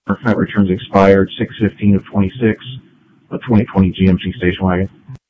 That return's expired 6/15 of 26, a 2020 GMC station wagon.